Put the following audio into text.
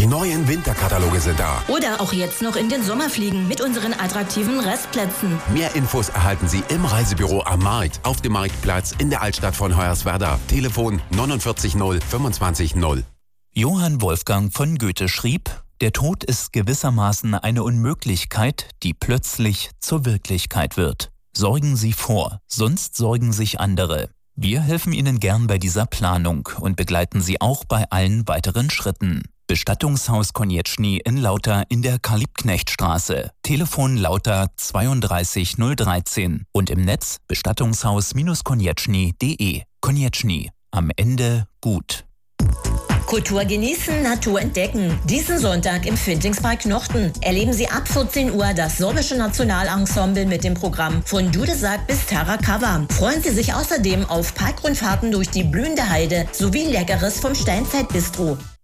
neuen Winterkataloge sind da. Oder auch jetzt noch in den Sommer fliegen mit unseren attraktiven Restplätzen. Mehr Infos erhalten Sie im Reisebüro am Markt, auf dem Marktplatz in der Altstadt von Hoyerswerda. Telefon 49 0 25 0. Johann Wolfgang von Goethe schrieb: Der Tod ist gewissermaßen eine Unmöglichkeit, die plötzlich zur Wirklichkeit wird. Sorgen Sie vor, sonst sorgen sich andere. Wir helfen Ihnen gern bei dieser Planung und begleiten Sie auch bei allen weiteren Schritten. Bestattungshaus Konieczny in Lauter in der Karl-Liebknecht-Straße. Telefon Lauter 32 013 und im Netz bestattungshaus-konieczny.de. Konieczny. Am Ende gut. Kultur genießen, Natur entdecken. Diesen Sonntag im Fintingspark Nochten erleben Sie ab 14 Uhr das sorbische Nationalensemble mit dem Programm von Dudesack bis Tarakava. Freuen Sie sich außerdem auf Parkrundfahrten durch die blühende Heide sowie Leckeres vom Steinzeitbistro.